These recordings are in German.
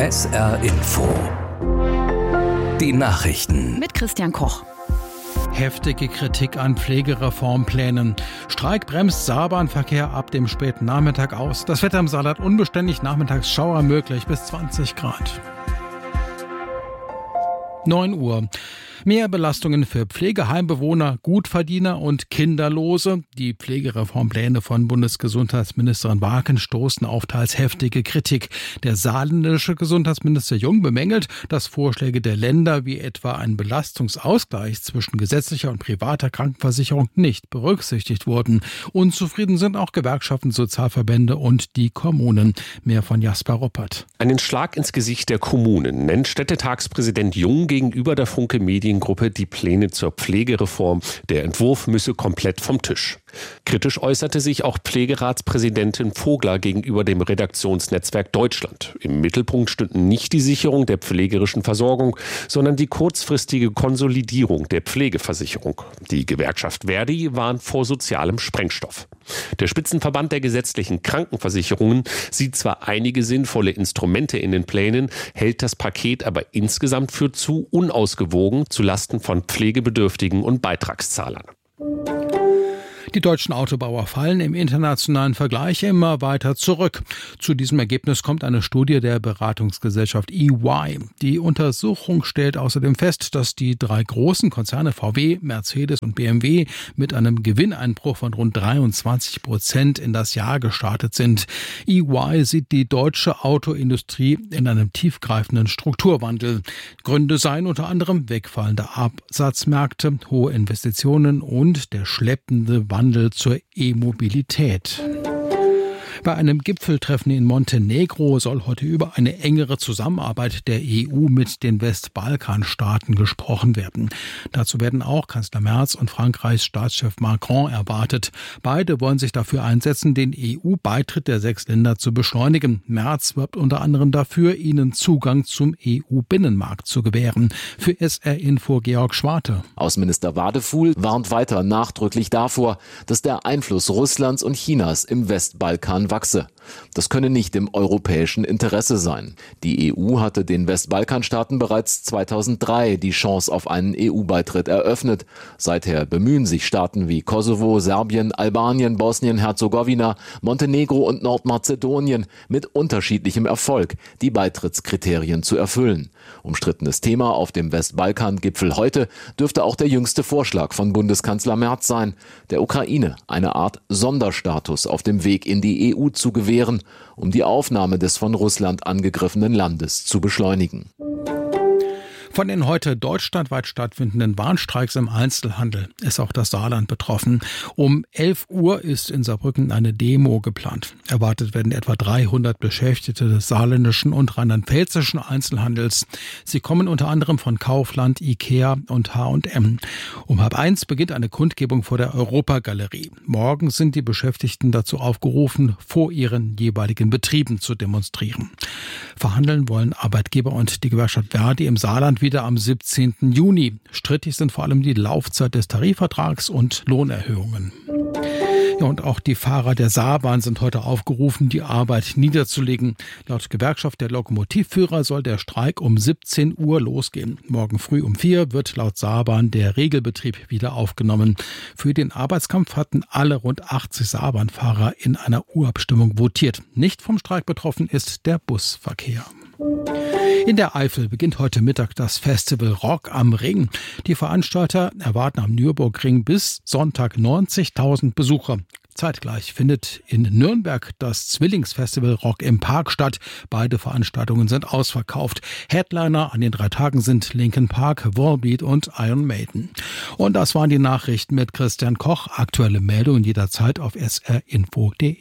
SR Info. Die Nachrichten. Mit Christian Koch. Heftige Kritik an Pflegereformplänen. Streik bremst Saarbahnverkehr ab dem späten Nachmittag aus. Das Wetter im Saarland unbeständig, nachmittags Schauer möglich bis 20 Grad. 9 Uhr. Mehr Belastungen für Pflegeheimbewohner, Gutverdiener und Kinderlose. Die Pflegereformpläne von Bundesgesundheitsministerin Barken stoßen auf teils heftige Kritik. Der saarländische Gesundheitsminister Jung bemängelt, dass Vorschläge der Länder wie etwa ein Belastungsausgleich zwischen gesetzlicher und privater Krankenversicherung nicht berücksichtigt wurden. Unzufrieden sind auch Gewerkschaften, Sozialverbände und die Kommunen. Mehr von Jasper Ruppert. Einen Schlag ins Gesicht der Kommunen nennt Städtetagspräsident Jung gegenüber der Funke Mediengruppe die Pläne zur Pflegereform. Der Entwurf müsse komplett vom Tisch. Kritisch äußerte sich auch Pflegeratspräsidentin Vogler gegenüber dem Redaktionsnetzwerk Deutschland. Im Mittelpunkt stünden nicht die Sicherung der pflegerischen Versorgung, sondern die kurzfristige Konsolidierung der Pflegeversicherung. Die Gewerkschaft Verdi warnt vor sozialem Sprengstoff. Der Spitzenverband der gesetzlichen Krankenversicherungen sieht zwar einige sinnvolle Instrumente in den Plänen, hält das Paket aber insgesamt für zu unausgewogen zulasten von Pflegebedürftigen und Beitragszahlern. Die deutschen Autobauer fallen im internationalen Vergleich immer weiter zurück. Zu diesem Ergebnis kommt eine Studie der Beratungsgesellschaft EY. Die Untersuchung stellt außerdem fest, dass die 3 großen Konzerne VW, Mercedes und BMW mit einem Gewinneinbruch von rund 23% in das Jahr gestartet sind. EY sieht die deutsche Autoindustrie in einem tiefgreifenden Strukturwandel. Gründe seien unter anderem wegfallende Absatzmärkte, hohe Investitionen und der schleppende Wandel zur E-Mobilität. Bei einem Gipfeltreffen in Montenegro soll heute über eine engere Zusammenarbeit der EU mit den Westbalkanstaaten gesprochen werden. Dazu werden auch Kanzler Merz und Frankreichs Staatschef Macron erwartet. Beide wollen sich dafür einsetzen, den EU-Beitritt der 6 Länder zu beschleunigen. Merz wirbt unter anderem dafür, ihnen Zugang zum EU-Binnenmarkt zu gewähren. Für SR Info Georg Schwarte. Außenminister Wadefuhl warnt weiter nachdrücklich davor, dass der Einfluss Russlands und Chinas im Westbalkan wachse. Das könne nicht im europäischen Interesse sein. Die EU hatte den Westbalkanstaaten bereits 2003 die Chance auf einen EU-Beitritt eröffnet. Seither bemühen sich Staaten wie Kosovo, Serbien, Albanien, Bosnien-Herzegowina, Montenegro und Nordmazedonien mit unterschiedlichem Erfolg, die Beitrittskriterien zu erfüllen. Umstrittenes Thema auf dem Westbalkan-Gipfel heute dürfte auch der jüngste Vorschlag von Bundeskanzler Merz sein, der Ukraine eine Art Sonderstatus auf dem Weg in die EU zu gewähren, um die Aufnahme des von Russland angegriffenen Landes zu beschleunigen. Von den heute deutschlandweit stattfindenden Warnstreiks im Einzelhandel ist auch das Saarland betroffen. Um 11 Uhr ist in Saarbrücken eine Demo geplant. Erwartet werden etwa 300 Beschäftigte des saarländischen und rheinland-pfälzischen Einzelhandels. Sie kommen unter anderem von Kaufland, Ikea und H&M. Um 12:30 beginnt eine Kundgebung vor der Europagalerie. Morgen sind die Beschäftigten dazu aufgerufen, vor ihren jeweiligen Betrieben zu demonstrieren. Verhandeln wollen Arbeitgeber und die Gewerkschaft Verdi im Saarland wieder am 17. Juni. Strittig sind vor allem die Laufzeit des Tarifvertrags und Lohnerhöhungen. Ja, und auch die Fahrer der Saarbahn sind heute aufgerufen, die Arbeit niederzulegen. Laut Gewerkschaft der Lokomotivführer soll der Streik um 17 Uhr losgehen. Morgen früh um 4 wird laut Saarbahn der Regelbetrieb wieder aufgenommen. Für den Arbeitskampf hatten alle rund 80 Saarbahnfahrer in einer Urabstimmung votiert. Nicht vom Streik betroffen ist der Busverkehr. In der Eifel beginnt heute Mittag das Festival Rock am Ring. Die Veranstalter erwarten am Nürburgring bis Sonntag 90.000 Besucher. Zeitgleich findet in Nürnberg das Zwillingsfestival Rock im Park statt. Beide Veranstaltungen sind ausverkauft. Headliner an den 3 Tagen sind Linkin Park, Volbeat und Iron Maiden. Und das waren die Nachrichten mit Christian Koch. Aktuelle Meldungen jederzeit auf srinfo.de.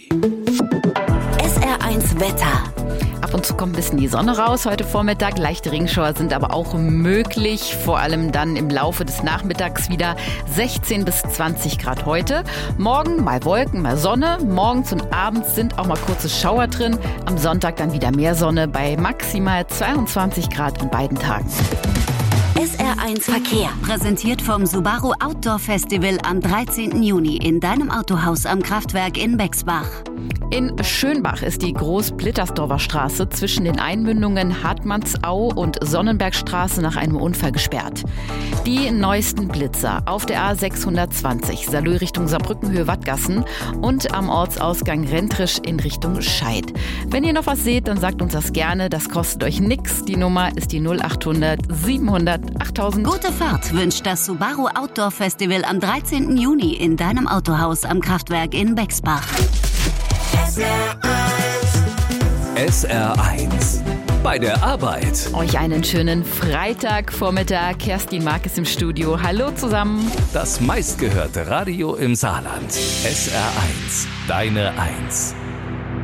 SR1 Wetter. Ab und zu kommt ein bisschen die Sonne raus heute Vormittag. Leichte Regenschauer sind aber auch möglich. Vor allem dann im Laufe des Nachmittags wieder 16 bis 20 Grad heute. Morgen mal Wolken, mal Sonne. Morgens und abends sind auch mal kurze Schauer drin. Am Sonntag dann wieder mehr Sonne bei maximal 22 Grad an beiden Tagen. SR1 Verkehr. Präsentiert vom Subaru Outdoor Festival am 13. Juni in deinem Autohaus am Kraftwerk in Bexbach. In Schönbach ist die Groß-Blittersdorfer Straße zwischen den Einmündungen Hartmannsau und Sonnenbergstraße nach einem Unfall gesperrt. Die neuesten Blitzer auf der A620 Saarlouis Richtung Saarbrücken-Höhe Wattgassen und am Ortsausgang Rentrisch in Richtung Scheid. Wenn ihr noch was seht, dann sagt uns das gerne. Das kostet euch nix. Die Nummer ist die 0800 700 8000. Gute Fahrt wünscht das Subaru Outdoor Festival am 13. Juni in deinem Autohaus am Kraftwerk in Bexbach. SR1 bei der Arbeit. Euch einen schönen Freitagvormittag. Kerstin Mark ist im Studio. Hallo zusammen. Das meistgehörte Radio im Saarland. SR1, deine Eins.